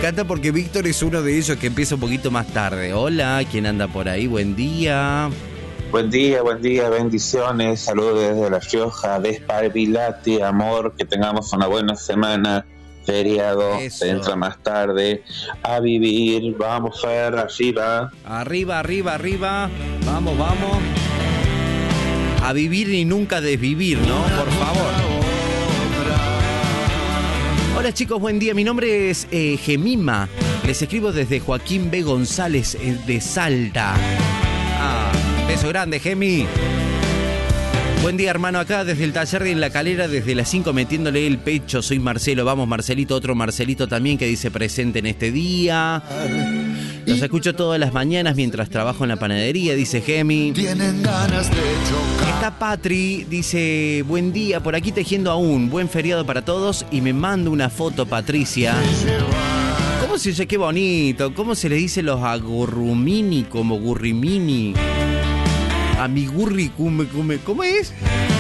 encanta porque Víctor es uno de ellos que empieza un poquito más tarde. Hola, ¿quién anda por ahí? Buen día. Buen día, bendiciones, saludos desde La Rioja, despabilate, amor, que tengamos una buena semana, feriado, Eso. se entra más tarde, a vivir, vamos Fer, arriba. Arriba, vamos. A vivir y nunca desvivir, ¿no? Por favor. Hola chicos, buen día, mi nombre es Gemima, les escribo desde Joaquín B. González de Salta. Beso grande, Gemi. Buen día, hermano, acá desde el taller de La Calera, desde las 5 metiéndole el pecho. Soy Marcelo, vamos Marcelito, otro Marcelito también que dice presente en este día. Los escucho todas las mañanas mientras trabajo en la panadería, dice Gemi. Tienen ganas de chocar. Está Patri, dice, buen día, por aquí tejiendo aún, buen feriado para todos. Y me manda una foto, Patricia. ¿Cómo se dice? Qué bonito. ¿Cómo se le dice los agurrumini como gurrimini? Amigurri, ¿cómo es?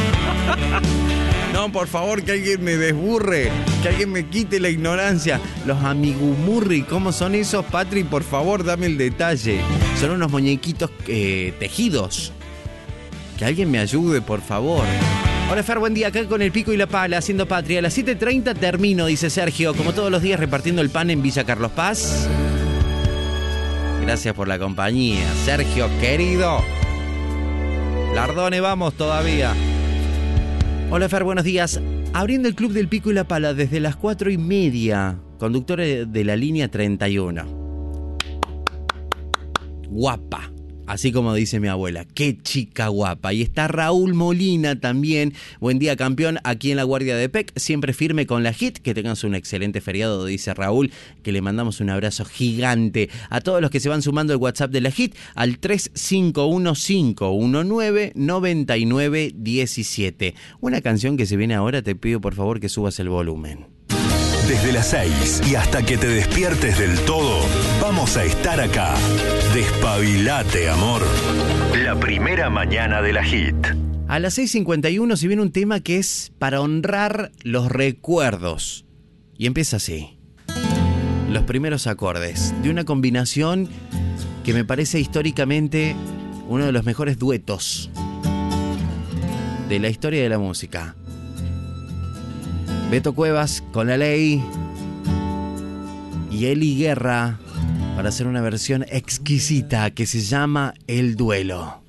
No, por favor, que alguien me desburre, que alguien me quite la ignorancia. Los amigumurri, ¿cómo son esos, Patri? Por favor, dame el detalle. Son unos muñequitos tejidos. Que alguien me ayude, por favor. Hola, Fer, buen día. Acá con el pico y la pala, haciendo patria. A las 7:30 termino, dice Sergio, como todos los días repartiendo el pan en Villa Carlos Paz. Gracias por la compañía, Sergio, querido. Lardone, vamos todavía. Hola Fer, buenos días. Abriendo el Club del Pico y la Pala desde las 4:30. Conductor de la línea 31. Guapa. Así como dice mi abuela. Qué chica guapa. Y está Raúl Molina también. Buen día, campeón. Aquí en la Guardia de PEC. Siempre firme con la HIT. Que tengan un excelente feriado, dice Raúl. Que le mandamos un abrazo gigante. A todos los que se van sumando el WhatsApp de la HIT al 3515199917. Una canción que se viene ahora, te pido por favor que subas el volumen. Desde las 6 y hasta que te despiertes del todo, vamos a estar acá. Despabilate, amor. La primera mañana de la HIT. A las 6:51 se viene un tema que es para honrar los recuerdos. Y empieza así. Los primeros acordes de una combinación que me parece históricamente uno de los mejores duetos de la historia de la música. Beto Cuevas con La Ley y Eli Guerra para hacer una versión exquisita que se llama El Duelo.